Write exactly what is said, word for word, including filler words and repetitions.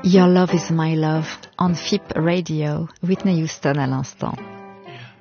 Your Love is My Love on F I P Radio, Whitney Houston à l'instant.